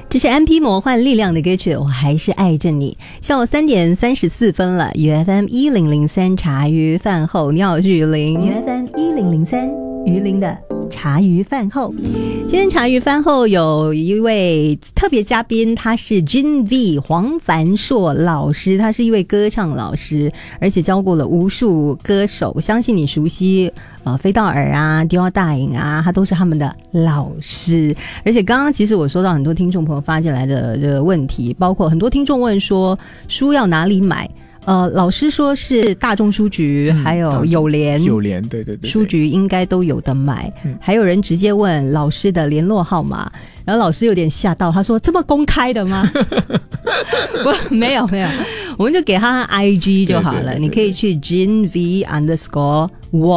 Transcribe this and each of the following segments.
这是安批魔幻力量的歌曲，我还是爱着你。下午3点34分了，UFM 1003茶余饭后，你好，我是于林。UFM 1003于林的茶余饭后。今天茶余饭后有一位特别嘉宾，他是 Jin V 黄凡硕老师，他是一位歌唱老师，而且教过了无数歌手，我相信你熟悉飞道尔啊、迪奥大影啊，他都是他们的老师。而且刚刚其实我收到很多听众朋友发进来的这个问题，包括很多听众问说书要哪里买。老师说是大众书局，还有友联， 对， 书局应该都有的买。还有人直接问老师的联络号码，然后老师有点吓到，他说这么公开的吗？没有，我们就给他 IG 就好了。你可以去 JinV_Wong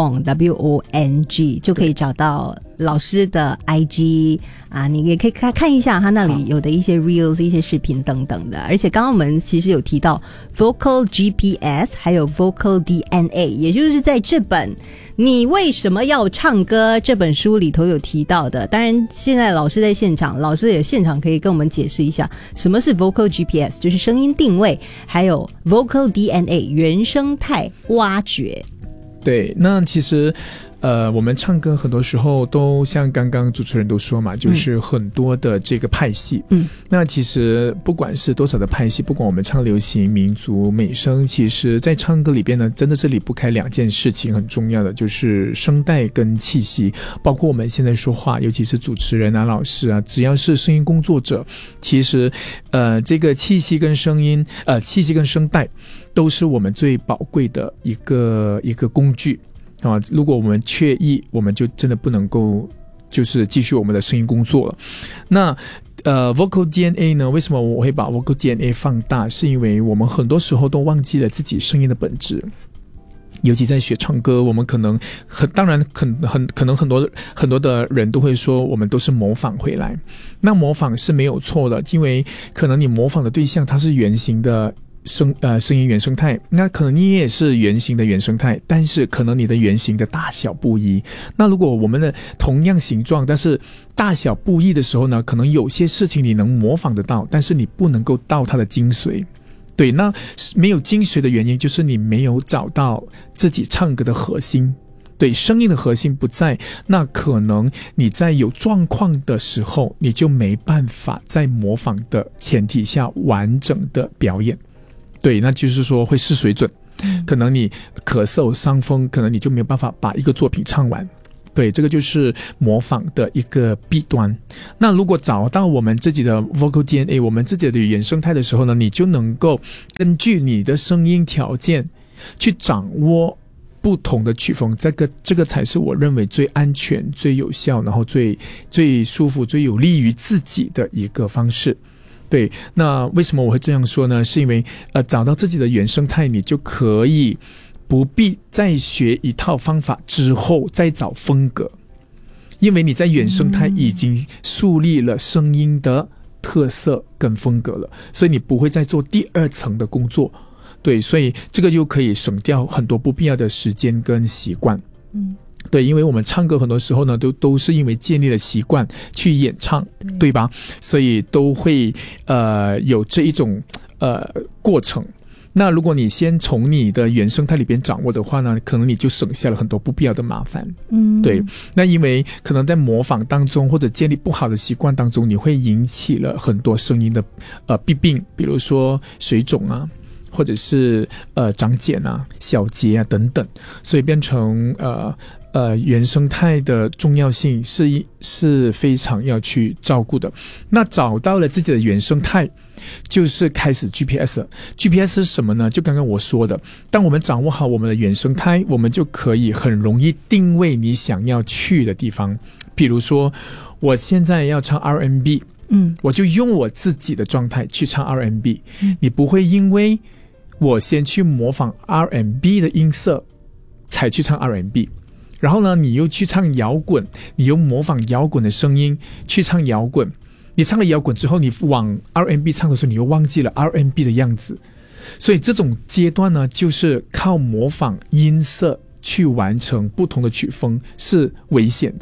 WONG 就可以找到老师的 IG 啊，你也可以看一下他那里有的一些 reels 一些视频等等的。而且刚刚我们其实有提到 Vocal GPS 还有 Vocal DNA， 也就是在这本你为什么要唱歌这本书里头有提到的。当然现在老师在现场，老师也现场可以跟我们解释一下什么是 Vocal GPS， 就是声音定位，还有 Vocal DNA 原生态挖掘。 对，那其实我们唱歌很多时候都像刚刚主持人都说嘛，就是很多的这个派系。那其实不管是多少的派系，不管我们唱流行、民族、美声，其实在唱歌里边呢，真的是离不开两件事情，很重要的就是声带跟气息。包括我们现在说话，尤其是主持人啊、老师啊，只要是声音工作者，其实这个气息跟声音，气息跟声带都是我们最宝贵的一个工具。如果我们缺一，我们就真的不能够就是继续我们的声音工作了。那Vocal DNA 呢？为什么我会把 Vocal DNA 放大？是因为我们很多时候都忘记了自己声音的本质。尤其在学唱歌，我们可能当然可能很多的人都会说我们都是模仿回来。那模仿是没有错的，因为可能你模仿的对象它是原型的声音原生态，那可能你也是原型的原生态，但是可能你的原型的大小不一。那如果我们的同样形状，但是大小不一的时候呢，可能有些事情你能模仿得到，但是你不能够到它的精髓。对，那没有精髓的原因就是你没有找到自己唱歌的核心。对，声音的核心不在，那可能你在有状况的时候，你就没办法在模仿的前提下完整的表演。对，那就是说会失水准，可能你咳嗽伤风，可能你就没有办法把一个作品唱完。对，这个就是模仿的一个弊端。那如果找到我们自己的 vocal DNA， 我们自己的语言生态的时候呢，你就能够根据你的声音条件去掌握不同的曲风，这个才是我认为最安全、最有效，然后最舒服、最有利于自己的一个方式。对，那为什么我会这样说呢？是因为找到自己的原生态，你就可以不必再学一套方法之后再找风格，因为你在原生态已经树立了声音的特色跟风格了，所以你不会再做第二层的工作。对，所以这个就可以省掉很多不必要的时间跟习惯。对，因为我们唱歌很多时候呢都是因为建立了习惯去演唱， 对吧？所以都会有这一种过程。那如果你先从你的原生态里边掌握的话呢，可能你就省下了很多不必要的麻烦。对，那因为可能在模仿当中或者建立不好的习惯当中，你会引起了很多声音的弊病，比如说水肿啊，或者是长茧啊、小结啊等等，所以变成原生态的重要性是非常要去照顾的。那找到了自己的原生态，就是开始 GPS 了。GPS 是什么呢？就刚刚我说的，当我们掌握好我们的原生态，我们就可以很容易定位你想要去的地方。比如说我现在要唱 R&B， 我就用我自己的状态去唱 R&B， 你不会因为我先去模仿 R&B 的音色才去唱 R&B， 然后呢你又去唱摇滚，你又模仿摇滚的声音去唱摇滚，你唱了摇滚之后，你往 R&B 唱的时候，你又忘记了 R&B 的样子。所以这种阶段呢，就是靠模仿音色去完成不同的曲风是危险的。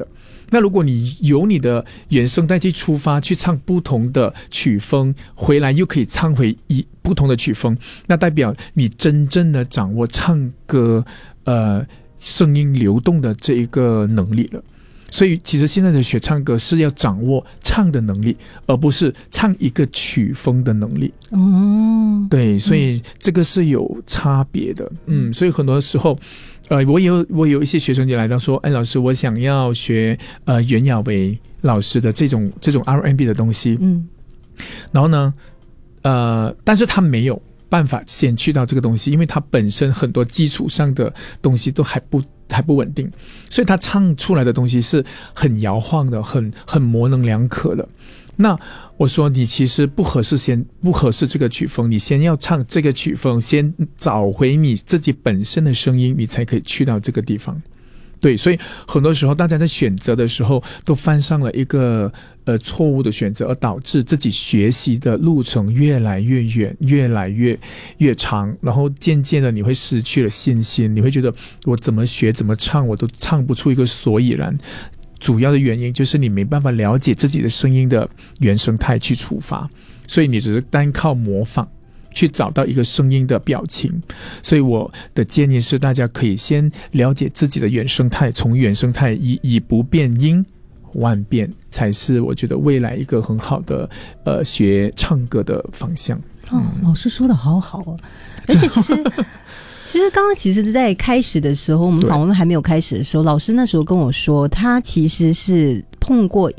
那如果你由你的原声带去出发，去唱不同的曲风，回来又可以唱回不同的曲风，那代表你真正的掌握唱歌声音流动的这一个能力了。所以其实现在的学唱歌是要掌握唱的能力，而不是唱一个曲风的能力。对，所以这个是有差别的。所以很多时候我有一些学生就来到说，老师，我想要学袁娅维老师的这种 R&B 的东西。然后呢但是他没有办法先去到这个东西，因为他本身很多基础上的东西都还不稳定，所以他唱出来的东西是很摇晃的，很模棱两可的。那我说你其实不合适这个曲风，你先要唱这个曲风，先找回你自己本身的声音，你才可以去到这个地方。对，所以很多时候大家在选择的时候都犯上了一个错误的选择，而导致自己学习的路程越来越远，越来越长，然后渐渐的你会失去了信心，你会觉得我怎么学怎么唱我都唱不出一个所以然。主要的原因就是你没办法了解自己的声音的原生态去出发，所以你只是单靠模仿去找到一个声音的表情。所以我的建议是大家可以先了解自己的原生态，从原生态以不变应万变，才是我觉得未来一个很好的学唱歌的方向。 老师说的好好哦。而且其实刚刚其实在开始的时候，我们访问还没有开始的时候，老师那时候跟我说他其实是碰过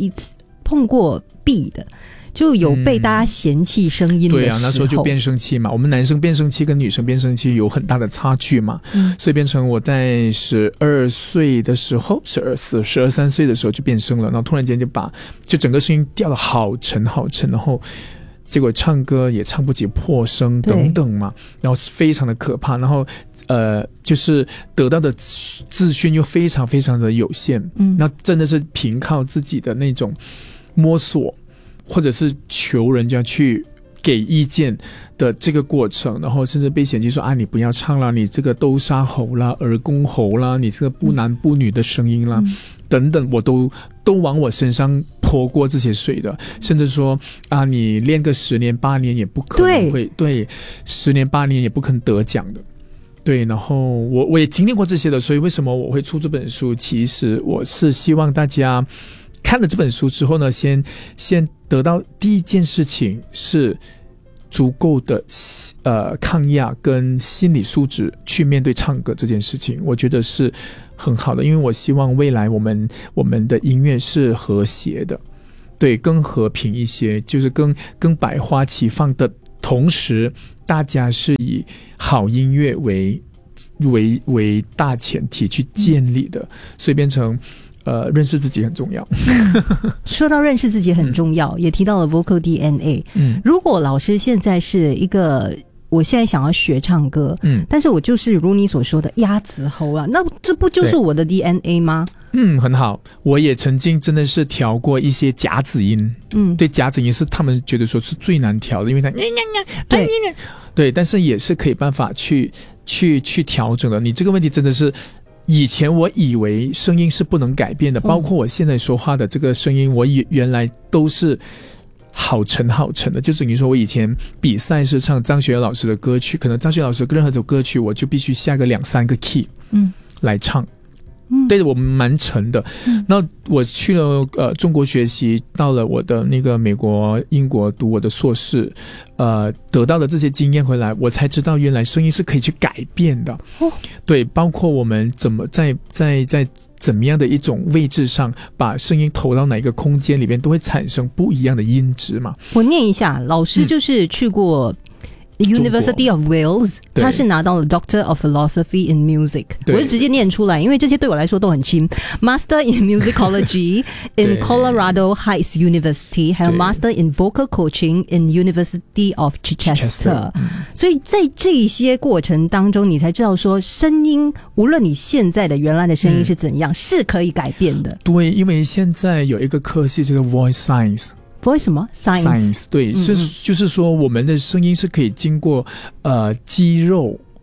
B 的，就有被大家嫌弃声音的时候。对啊， 那时候就变声期嘛，我们男生变声期跟女生变声期有很大的差距嘛。所以变成我在12岁的时候12、13岁的时候就变声了，然后突然间就整个声音掉得好沉好沉，然后结果唱歌也唱不起破声等等嘛，然后非常的可怕，然后就是得到的资讯又非常非常的有限。那真的是凭靠自己的那种摸索，或者是求人家去给意见的这个过程，然后甚至被嫌弃说你不要唱啦，你这个豆沙喉啦，耳公喉啦，你这个不男不女的声音啦，等等，我都往我身上泼过这些水的，甚至说你练个10年8年也不可能会对10年8年也不可能得奖的。对，然后我也经历过这些的，所以为什么我会出这本书？其实我是希望大家看了这本书之后呢，先得到第一件事情是足够的抗压跟心理素质去面对唱歌这件事情，我觉得是很好的。因为我希望未来我们的音乐是和谐的，对，更和平一些，就是更百花齐放的同时，大家是以好音乐为大前提去建立的，所以变成认识自己很重要。 说到认识自己很重要，也提到了 Vocal DNA。如果老师现在是一个，我现在想要学唱歌，但是我就是如你所说的鸭子喉啊，那这不就是我的 DNA 吗？ 很好，我也曾经真的是调过一些夹子音。对，夹子音是他们觉得说是最难调的，因为它对，但是也是可以办法去调整的。你这个问题真的是，以前我以为声音是不能改变的，包括我现在说话的这个声音，我原来都是好沉好沉的。就等于说我以前比赛是唱张学友老师的歌曲，可能张学友老师任何一首歌曲我就必须下个2-3个 key 来唱。对，我们蛮沉的。那我去了中国学习，到了我的那个美国英国读我的硕士，得到的这些经验回来，我才知道原来声音是可以去改变的。对，包括我们怎么在怎么样的一种位置上把声音投到哪一个空间里面，都会产生不一样的音质嘛。 我念一下，老师就是去过University of Wales， 他是拿到了 Doctor of Philosophy in Music， 我就直接念出来，因为这些对我来说都很轻。Master in Musicology in Colorado Heights University， 还有 Master in Vocal Coaching in University of Chichester。所以在这些过程当中，你才知道说声音，无论你现在的原来的声音是怎样，是可以改变的。 对，因为现在有一个科系这个 Voice Science。Voice 什么 Science？ 对，就是说我们的声音是可以经过肌肉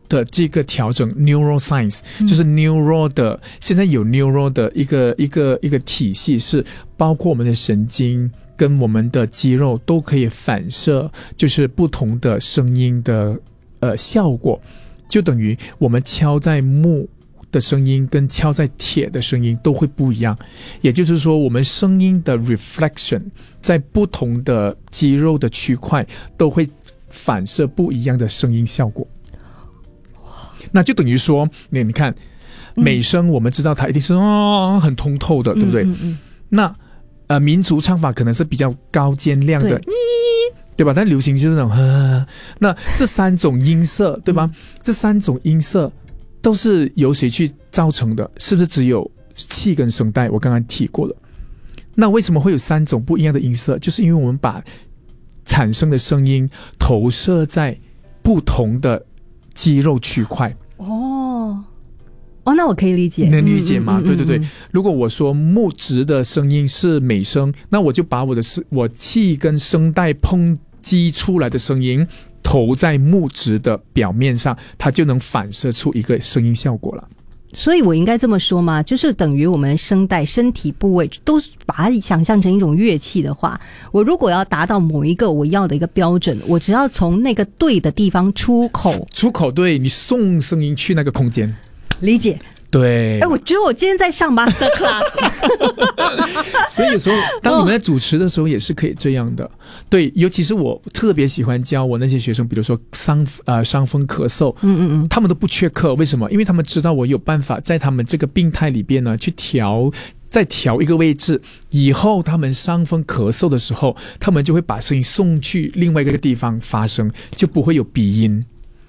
的这个调整 neuroscience， 就是 neuro 的，现在有 neuro 的一个体系，是包括我们的神经跟我们的肌肉都可以反射，就是不同的声音的效果，就等于我们敲在木的声音跟敲在铁的声音都会不一样，也就是说我们声音的 reflection 在不同的肌肉的区块都会反射不一样的声音效果。那就等于说你看美声我们知道它一定是很通透的，对不对？那民族唱法可能是比较高尖亮的，对吧？但流行就是那种那这三种音色，对吧？这三种音色都是由谁去造成的？是不是只有气跟声带？我刚刚提过了。那为什么会有三种不一样的音色？就是因为我们把产生的声音投射在不同的肌肉区块。 那我可以理解， 能理解吗？对对对。如果我说木质的声音是美声，那我就把我气跟声带抨击出来的声音投在木质的表面上，它就能反射出一个声音效果了。 所以我应该这么说吗？就是等于我们声带身体部位都把它想象成一种乐器的话，我如果要达到某一个我要的一个标准，我只要从那个对的地方出口， 对，你送声音去那个空间。 理解。 对， 我觉得我今天在上 master class 所以有时候当你们在主持的时候也是可以这样的。对，尤其是我特别喜欢教我那些学生，比如说伤风咳嗽，他们都不缺课。为什么？因为他们知道我有办法在他们这个病态里边呢去再调一个位置，以后他们伤风咳嗽的时候，他们就会把声音送去另外一个地方发声，就不会有鼻音。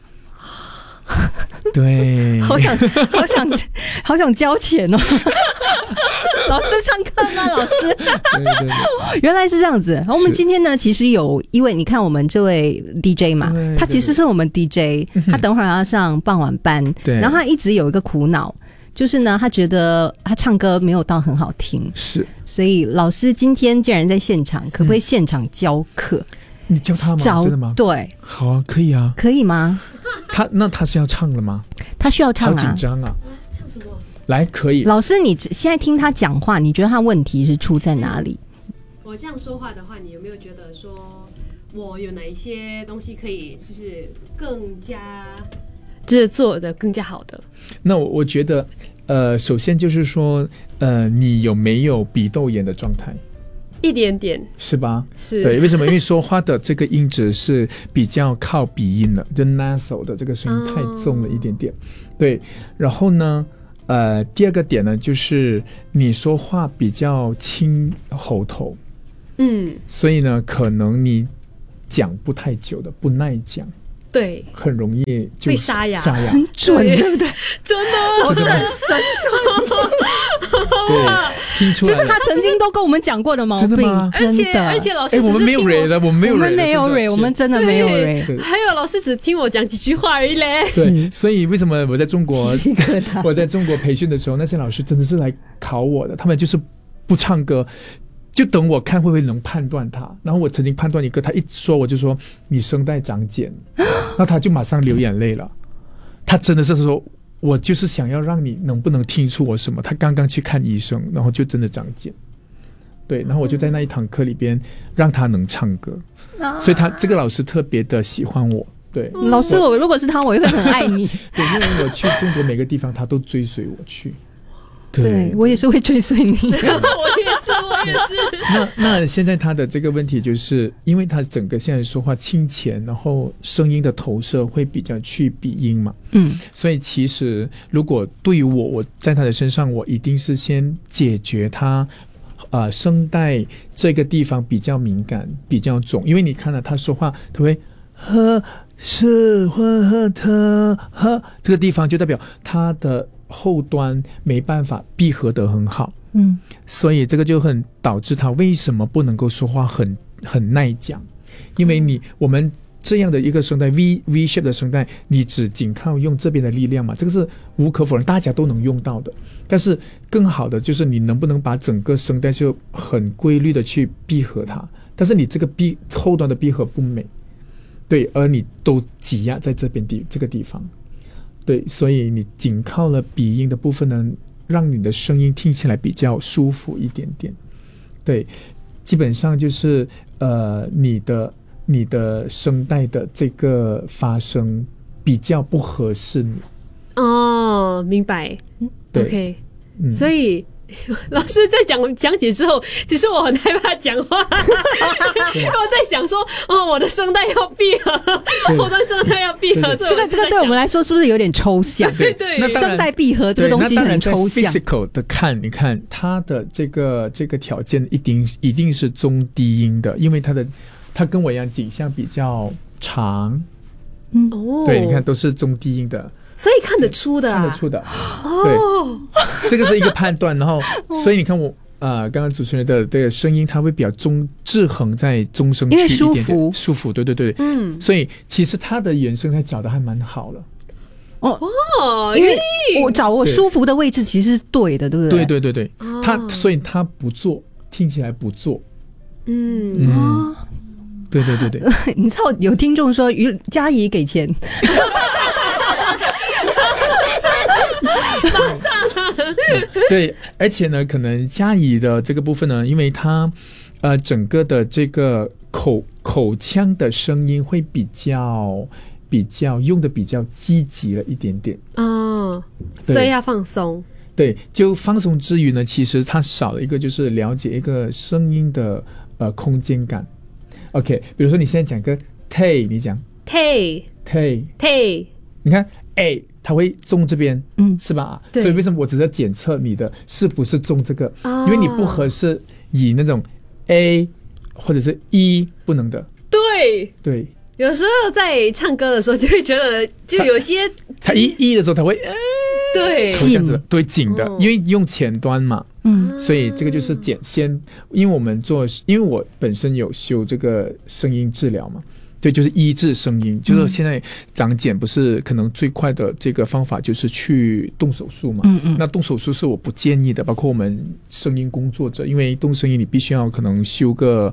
对， 好想交钱哦。老师上课吗？老师对，原来是这样子。然后我们今天呢，其实有因为你看我们这位 DJ 嘛，他其实是我们 DJ， 他等会儿要上傍晚班，然后他一直有一个苦恼，就是呢，他觉得他唱歌没有到很好听， 是， 所以老师今天既然在现场，可不可以现场教课？ 你教他吗？真的吗？ 对， 好啊，可以啊。 可以吗？ 他是要唱的吗？ 他需要唱啊。 好紧张啊。 唱什么？ 来，可以。 老师，你现在听他讲话，你觉得他问题是出在哪里？ 我这样说话的话，你有没有觉得说我有哪一些东西可以就是更加就是做的更加好的？ 那我觉得首先就是说你有没有鼻窦炎的状态？ 一点点， 是吧？ 是。 对，为什么？因为说话的这个音质是比较靠鼻音的，就 nasal 的这个声音太重了一点点。对，然后呢第二个点呢，就是你说话比较清喉头，所以呢可能你讲不太久的，不耐讲， 对， 很容易就会沙哑， 很准，对不对？ 真的很神准。 对，听出来就是他曾经都跟我们讲过的毛病。 真的吗？ 真的。 而且老师我们没有蕊的，我们没有蕊， 我们真的没有蕊。 还有老师只听我讲几句话而已嘞。 对，所以为什么我在中国培训的时候，那些老师真的是来考我的，他们就是不唱歌，就等我看会不会能判断他。然后我曾经判断一个，他一说我就说你声带长茧，那他就马上流眼泪了。他真的是说我就是想要让你能不能听出我什么。他刚刚去看医生，然后就真的长茧。对，然后我就在那一堂课里边让他能唱歌，所以他这个老师特别的喜欢我。对， 老师，我如果是他，我也会很爱你。 对，因为我去中国每个地方，他都追随我去。 对，我也是会追随你。 我也是。 那现在他的这个问题就是，因为他整个现在说话清浅，然后声音的投射会比较去鼻音嘛，所以其实如果对于我在他的身上，我一定是先解决他声带这个地方比较敏感、比较肿，因为你看了他说话，他会是或特这个地方就代表他的后端没办法闭合得很好，所以这个就很导致他为什么不能够说话很耐讲，因为我们这样的一个声带 V shape 的声带，你只仅靠用这边的力量嘛，这个是无可否认，大家都能用到的。但是更好的就是你能不能把整个声带就很规律的去闭合它，但是你这个后端的闭合不美，对，而你都挤压在这个地方。 对，所以你仅靠了鼻音的部分呢，让你的声音听起来比较舒服一点点。对，基本上就是你的声带的这个发声比较不合适你。 哦，明白。OK，所以老师在讲解之后，其实我很害怕讲话，因为我在想说，我的声带要闭合，我的声带要闭合。 这个对我们来说是不是有点抽象？ 对对， 那声带闭合这个东西很抽象。 physical 的看，你看它的这个条件一定是中低音的，因为它跟我一样颈项比较长。对，你看都是中低音的。 所以看得出的， 看得出的，对，这个是一个判断。然后，所以你看我刚刚主持人的这个声音，它会比较制衡在中声区一点点，舒服，对对对，所以其实它的原声它找的还蛮好了。 因为我找我舒服的位置其实是对的，对不对？ 对对对对，所以它不做，听起来不做，对对对对。 你知道有听众说嘉怡给钱。 马上对，而且呢，可能嘉怡的这个部分呢，因为它整个的这个口腔的声音会比较用的比较积极了一点点所以要放松。 对，就放松之余呢，其实它少了一个就是了解一个声音的空间感。OK， 比如说你现在讲个 tay， 你讲 tay， 你看它会中这边，是吧？所以为什么我只是检测你的是不是中这个？因为你不合适以那种 A 或者是 E 不能的。对， 有时候在唱歌的时候就会觉得，就有些它E 的时候，它会对紧的，因为用前端嘛，所以这个就是先，因为我本身有修这个声音治疗嘛。对，就是医治声音，就是现在长茧不是可能最快的这个方法就是去动手术嘛。那动手术是我不建议的，包括我们声音工作者，因为动声音你必须要可能修个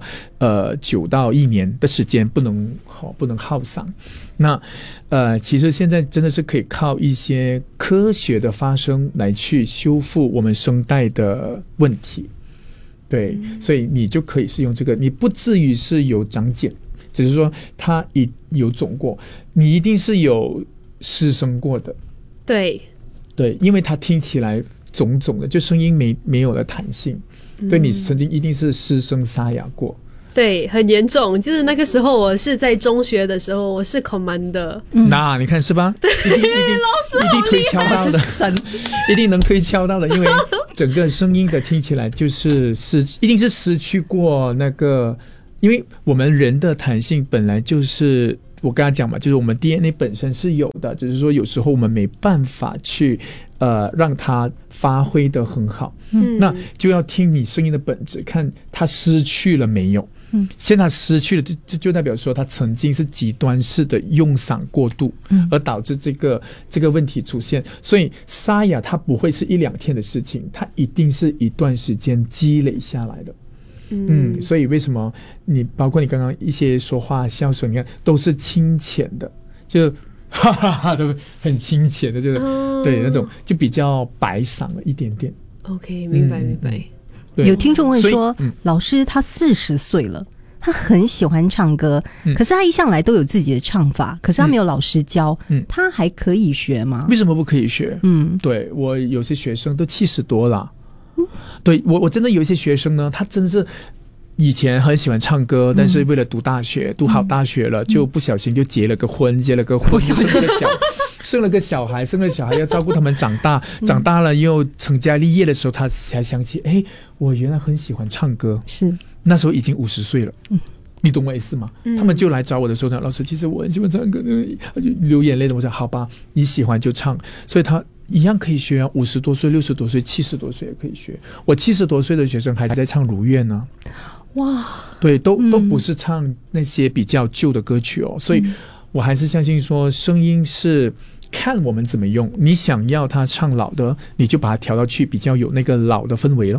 9到1年的时间，不能耗嗓。那其实现在真的是可以靠一些科学的发声来去修复我们声带的问题。对，所以你就可以是用这个，你不至于是有长茧。只是说它有肿过，你一定是有失声过的。对，因为它听起来肿肿的，就声音没有了弹性。对，你曾经一定是失声沙哑过。 对，很严重。就是那个时候，我是在中学的时候，我是 command。 那你看是吧？一定推敲到的，一定能推敲到的，因为整个声音的听起来就是一定是失去过那个。因为我们人的弹性本来就是我刚才讲嘛，就是我们 DNA 本身是有的，只是说有时候我们没办法去让它发挥得很好。那就要听你声音的本质，看它失去了没有。现在它失去了，就代表说它曾经是极端式的用嗓过度，而导致这个问题出现。所以沙哑它不会是1-2天的事情，它一定是一段时间积累下来的。所以为什么包括你刚刚一些说话笑声，你看都是清浅的，就哈哈哈，都很清浅的，就是对那种就比较白嗓了一点点。 OK， 明白。 有听众问说，老师他40岁了，他很喜欢唱歌，可是他一向来都有自己的唱法，可是他没有老师教，他还可以学吗？ 为什么不可以学？对，我有些学生都70多了。对，我真的有一些学生呢，他真的是以前很喜欢唱歌，但是为了读大学，读好大学了，就不小心就结了个婚，生了个小孩要照顾他们长大了又成家立业的时候，他才想起，我原来很喜欢唱歌，是那时候已经50岁了。你懂我意思吗？他们就来找我的时候呢，老师，其实我很喜欢唱歌，就流眼泪的。我说好吧，你喜欢就唱，所以他一样可以学啊，50多岁、60多岁、70多岁也可以学。我70多岁的学生还在唱如愿呢。哇，对，都不是唱那些比较旧的歌曲哦。所以我还是相信说，声音是看我们怎么用。你想要他唱老的，你就把它调到去比较有那个老的氛围了。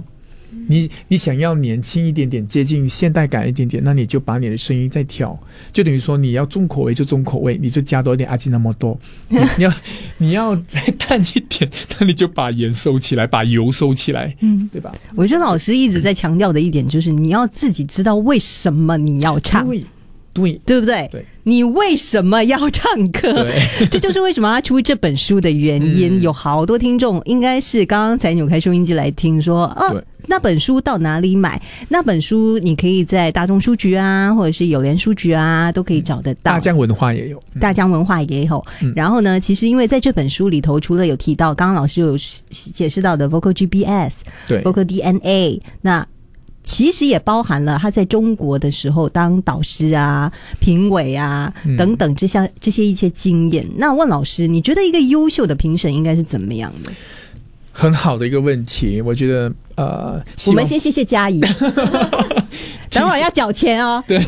你想要年轻一点点，接近现代感一点点，那你就把你的声音再调，就等于说你要重口味就重口味，你就加多一点阿基那么多，你要再淡一点，那你就把盐收起来，把油收起来，对吧？ 我觉得老师一直在强调的一点就是你要自己知道为什么你要唱。对不对？ 对， 你为什么要唱歌？这就是为什么他出这本书的原因。有好多听众应该是刚刚才扭开收音机来听说，那本书到哪里买？那本书你可以在大众书局啊，或者是友联书局啊，都可以找得到。 大江文化也有， 大江文化也有。然后呢，其实因为在这本书里头，除了有提到刚刚老师有解释到的 Vocal GPS， 对 Vocal DNA， 那其实也包含了他在中国的时候当导师啊、评委啊等等这些一些经验。那问老师，你觉得一个优秀的评审应该是怎么样的？ 很好的一个问题，我觉得我们先谢谢嘉怡，等会儿要缴钱哦。 对，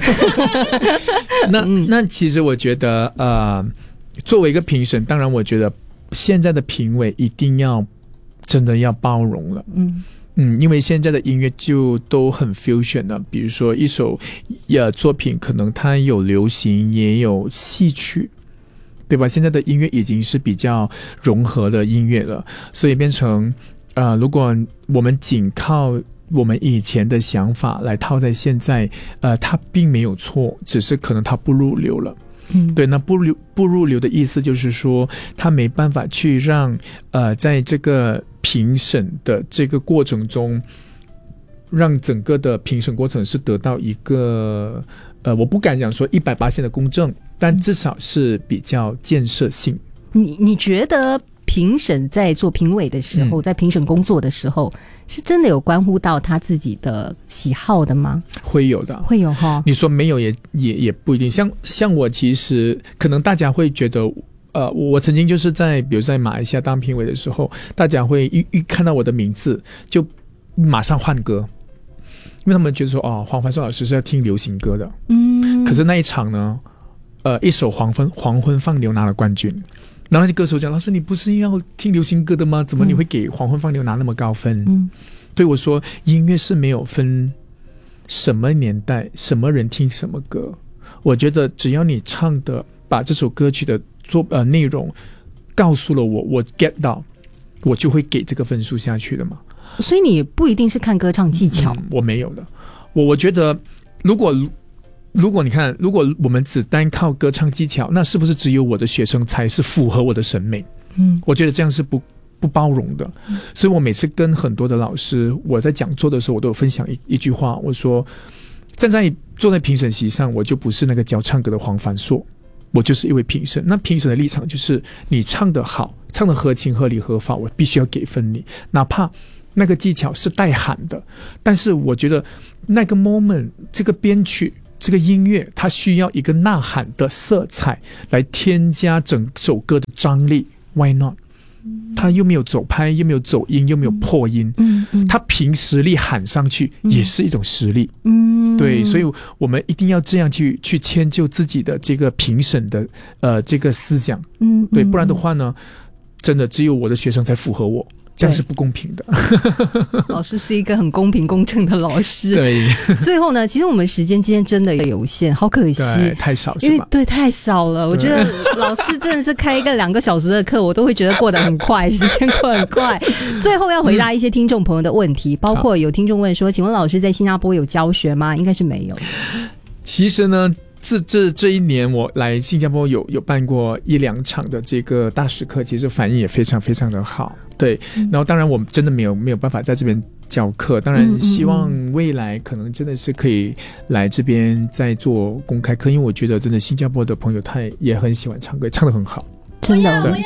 那其实我觉得作为一个评审，当然我觉得现在的评委一定要真的要包容了。因为现在的音乐就都很 fusion 了，比如说一首作品可能它有流行也有戏曲，对吧？现在的音乐已经是比较融合的音乐了，所以变成如果我们仅靠我们以前的想法来套在现在，它并没有错，只是可能它不入流了。对，那不入流的意思就是说，他没办法去让在这个评审的这个过程中，让整个的评审过程是得到一个我不敢讲说100%的公正，但至少是比较建设性。 你觉得评审在做评委的时候，在评审工作的时候，是真的有关乎到他自己的喜好的吗？ 会有的， 会有哈。 你说没有也不一定。像我其实可能大家会觉得，我曾经就是比如在马来西亚当评委的时候，大家会一看到我的名字就马上换歌，因为他们觉得说黄凡硕老师是要听流行歌的。可是那一场呢，一首黄昏放牛拿了冠军。然后那些歌手讲，老师你不是要听流行歌的吗？怎么你会给黄昏放牛拿那么高分？所以我说音乐是没有分什么年代什么人听什么歌，我觉得只要你唱的把这首歌曲的内容告诉了我 get 到，我就会给这个分数下去的嘛。 所以你不一定是看歌唱技巧。 我没有的。我觉得如果你看，如果我们只单靠歌唱技巧，那是不是只有我的学生才是符合我的审美？我觉得这样是不包容的。所以我每次跟很多的老师，我在讲座的时候，我都有分享一句话，我说坐在评审席上，我就不是那个教唱歌的黄凡硕，我就是一位评审。那评审的立场就是你唱得好，唱得合情合理合法，我必须要给分你，哪怕那个技巧是带喊的，但是我觉得那个 moment 这个编曲这个音乐它需要一个呐喊的色彩来添加整首歌的张力。 Why not？ 它又没有走拍，又没有走音，又没有破音，它凭实力喊上去也是一种实力。对，所以我们一定要这样去迁就自己的这个评审的这个思想。对，不然的话呢，真的只有我的学生才符合我，这样是不公平的。 老师是一个很公平公正的老师。 对， 最后呢，其实我们时间今天真的有限，好可惜， 太少是吧？ 因为对太少了。我觉得老师真的是开一个2个小时的课，我都会觉得过得很快，时间过得很快。最后要回答一些听众朋友的问题，包括有听众问说，请问老师在新加坡有教学吗？应该是没有。 其实呢，这一年我来新加坡有办过1-2场的这个大师课，其实反应也非常非常的好。对，然后当然我们真的没有办法在这边教课，当然希望未来可能真的是可以来这边再做公开课，因为我觉得真的新加坡的朋友他也很喜欢唱歌，唱得很好。 真的， 我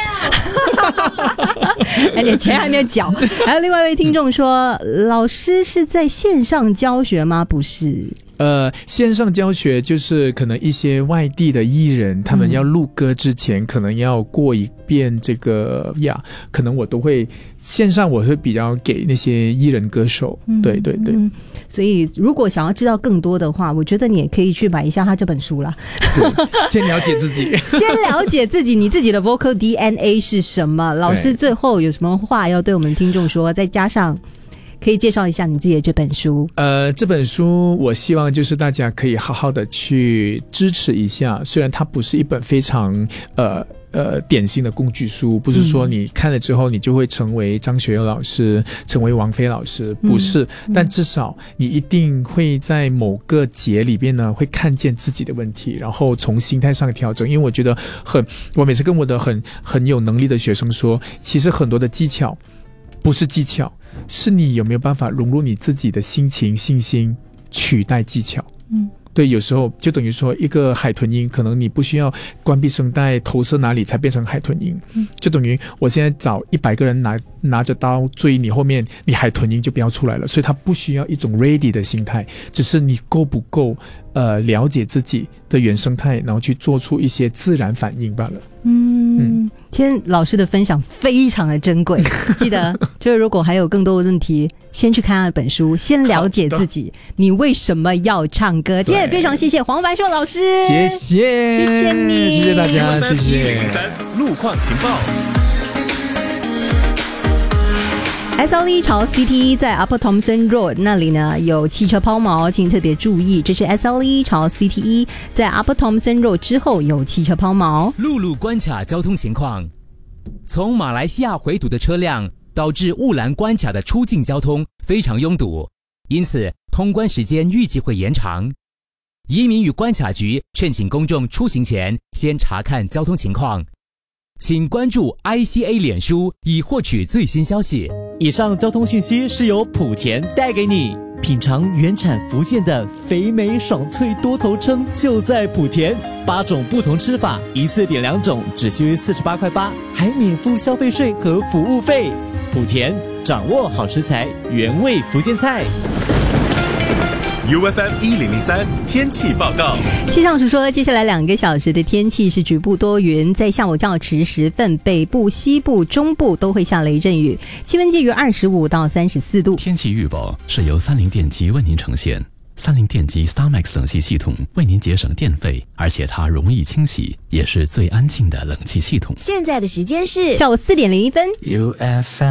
要你钱还没有缴。还有另外一位听众说，老师是在线上教学吗？不是。 线上教学就是可能一些外地的艺人，他们要录歌之前，可能要过一遍这个可能我都会线上，我会比较给那些艺人歌手。对对对。 所以如果想要知道更多的话，我觉得你也可以去买一下他这本书啦。 先了解自己， 先了解自己，你自己的 vocal DNA 是什么。老师最后有什么话要对我们听众说？再加上可以介绍一下你自己的这本书。 这本书我希望就是大家可以好好的去支持一下，虽然它不是一本非常典型的工具书，不是说你看了之后你就会成为张学友老师，成为王菲老师，不是，但至少你一定会在某个节里边呢会看见自己的问题，然后从心态上调整。因为我觉得我每次跟我的很有能力的学生说，其实很多的技巧不是技巧，是你有没有办法融入你自己的心情、信心取代技巧。对，有时候就等于说一个海豚音，可能你不需要关闭声带投射哪里才变成海豚音，就等于我现在找100个人拿着刀追你后面，你海豚音就不要出来了。所以它不需要一种 ready 的心态，只是你够不够了解自己的原生态，然后去做出一些自然反应罢了。 今天老师的分享非常的珍贵，记得就是如果还有更多的问题，先去看他的本书，先了解自己，你为什么要唱歌。今天也非常谢谢黄白硕老师， 谢谢你，谢谢大家，谢谢。 路况情报。 SLE 朝 CT1 在 Upper Thomson Road 那里呢有汽车抛锚，请特别注意，这是 SLE 朝 CT1 在 Upper Thomson Road 之后有汽车抛锚。 陆路关卡交通情况，从马来西亚回堵的车辆导致雾兰关卡的出境交通非常拥堵，因此通关时间预计会延长。移民与关卡局劝请公众出行前先查看交通情况，请关注 ICA 脸书以获取最新消息。 以上交通讯息是由莆田带给你。品尝原产福建的肥美爽脆多头鲀，就在莆田，8种不同吃法，一次点2种，只需48.8块，还免付消费税和服务费。莆田掌握好食材，原味福建菜。 UFM 1003天气报告。 气象署说，接下来2个小时的天气是局部多云，在下午较迟时分，北部、西部、中部都会下雷阵雨，气温介于25到34度。 天气预报是由30电机为您呈现。30电机 StarMax 冷气系统为您节省电费，而且它容易清洗，也是最安静的冷气系统。 现在的时间是下午4点01分。 UFM